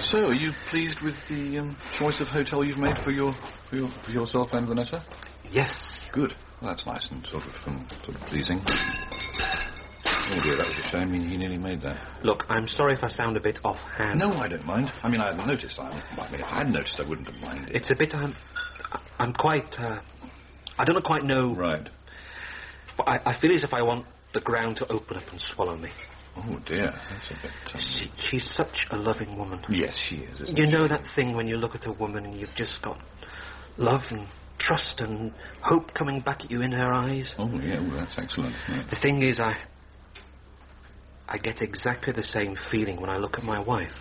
So, are you pleased with the choice of hotel you've made for yourself and Vanessa? Yes. Good. Well, that's nice and sort of pleasing. Oh dear, that was a shame. He nearly made that. Look, I'm sorry if I sound a bit offhand. No, I don't mind. I mean, I hadn't noticed. I mean, if I had noticed, I wouldn't have minded. It's a bit. I'm quite. I don't quite know. Right. But I feel as if I want the ground to open up and swallow me. Oh dear, that's a bit. She's such a loving woman. Yes, she is. Isn't You know she? that thing when you look at a woman and you've just got love and trust and hope coming back at you in her eyes. Oh yeah, well, that's excellent. Yeah. The thing is, I get exactly the same feeling when I look at my wife.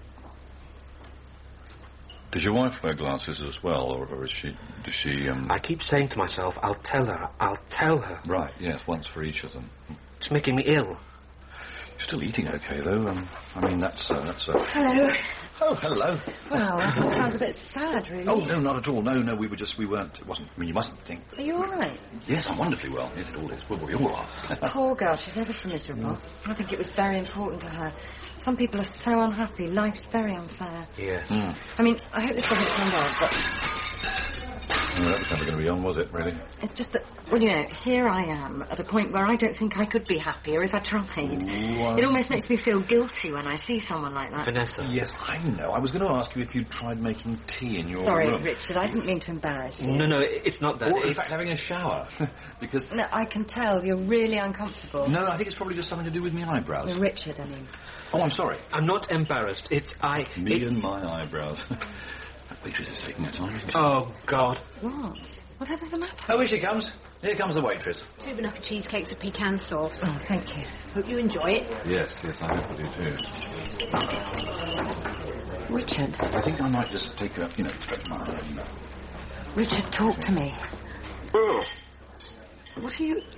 Does your wife wear glasses as well, or is she? Does she? I keep saying to myself, I'll tell her. Right. Yes, once for each of them. It's making me ill. You're still eating okay, though. I mean, that's. Hello. Oh, hello. Well, that all sounds a bit sad, really. Oh, no, not at all. No, we weren't. It wasn't. I mean, you mustn't think. Are you all right? Yes, I'm wonderfully well. Yes, it all is. Well, we all are. Poor girl, she's ever so miserable. I think it was very important to her. Some people are so unhappy. Life's very unfair. Yes. I mean, I hope this doesn't sound odd, but No, that was never going to be on, was it, really? it's just that, well, you know, here I am at a point where I don't think I could be happier if I tried. It almost makes me feel guilty when I see someone like that. Vanessa. Yes, I know. I was going to ask you if you'd tried making tea in your Sorry, room. Richard, I didn't mean to embarrass you. No, it's not that. Or, in It's... fact, having a shower. Because... No, I can tell you're really uncomfortable. No, I think it's probably just something to do with my eyebrows. No, Richard, I mean. Oh, I'm sorry. I'm not embarrassed. Me and my eyebrows. That waitress is taking her time, isn't she? Oh, God. What? Whatever's the matter? Oh, here she comes. Here comes the waitress. 2 banoffee cheesecakes with pecan sauce. Oh, thank you. Hope you enjoy it. Yes, I hope I do too. Richard. I think I might just take her, straight to my room. Richard, talk to me. Oh. What are you...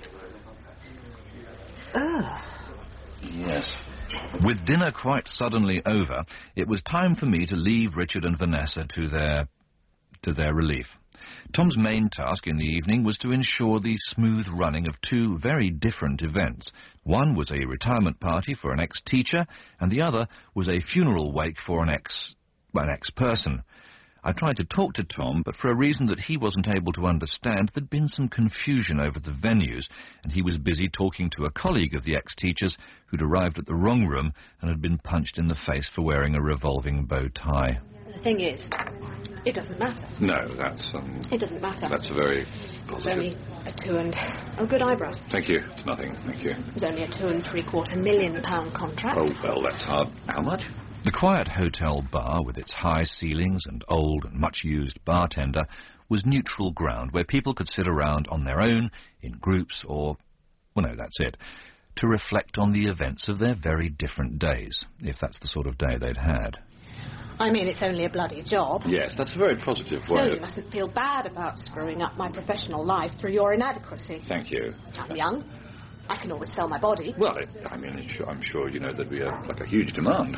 Ugh. Yes. With dinner quite suddenly over, it was time for me to leave Richard and Vanessa to their relief. Tom's main task in the evening was to ensure the smooth running of two very different events. One was a retirement party for an ex-teacher, and the other was a funeral wake for an ex-person. I tried to talk to Tom, but for a reason that he wasn't able to understand, there'd been some confusion over the venues, and he was busy talking to a colleague of the ex-teacher's who'd arrived at the wrong room and had been punched in the face for wearing a revolving bow tie. The thing is, it doesn't matter. No, that's, It doesn't matter. That's a very It's positive... only a 2 and... Oh, good eyebrows. Thank you. It's nothing. Thank you. It's only a £2.75 million contract. Oh, well, that's hard. How much? The quiet hotel bar, with its high ceilings and old and much-used bartender, was neutral ground where people could sit around on their own, in groups, or... well, no, that's it, to reflect on the events of their very different days, if that's the sort of day they'd had. I mean, it's only a bloody job. Yes, that's a very positive So way. you mustn't feel bad about screwing up my professional life through your inadequacy. Thank you. I'm young. I can always sell my body. Well, I'm sure, there'd be a huge demand.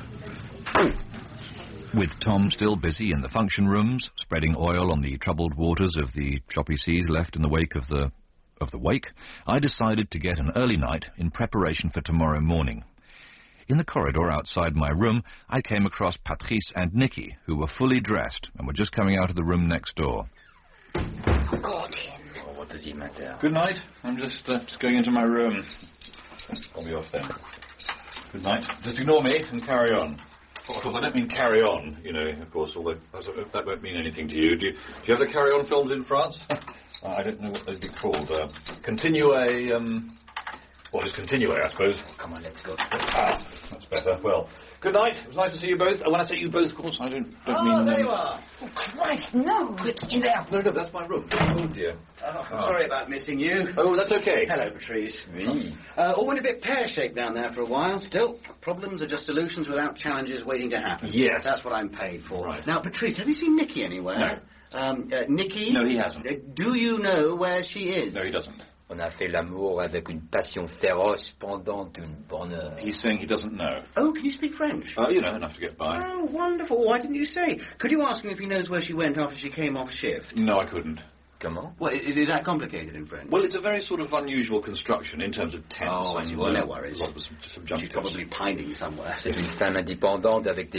With Tom still busy in the function rooms, spreading oil on the troubled waters of the choppy seas left in the wake of the wake, I decided to get an early night in preparation for tomorrow morning. In the corridor outside my room, I came across Patrice and Nicky, who were fully dressed and were just coming out of the room next door. Oh, God, him. Oh, what does he matter? Good night. I'm just going into my room. I'll be off then. Good night. Just ignore me and carry on. Of course, I don't mean carry on, of course, although that won't mean anything to you. Do you have the carry-on films in France? I don't know what they'd be called. Continue, what is continue, I suppose? Oh, come on, let's go. Ah, that's better. Well, good night. It was nice to see you both. When I say you both, of course, I don't mean... there you are. Oh, Christ, no! Quick, in there. No, that's my room. Oh, dear. Sorry about missing you. Oh, that's okay. Hello, Patrice. Oui. All went a bit pear-shaped down there for a while. Still, problems are just solutions without challenges waiting to happen. Yes. That's what I'm paid for. Right. Now, Patrice, have you seen Nicky anywhere? No. Nicky? No, he hasn't. Do you know where she is? No, he doesn't. On a fait l'amour avec une passion féroce pendant une bonne heure. He's saying he doesn't know. Oh, can you speak French? Enough to get by. Oh, wonderful. Why didn't you say? Could you ask him if he knows where she went after she came off shift? No, I couldn't. Comment? Well, is that complicated in French? Well, it's a very sort of unusual construction in terms of tense. Oh, I see. Well, no worries. A lot of subjunctives. She's probably pining somewhere. C'est une femme indépendante avec des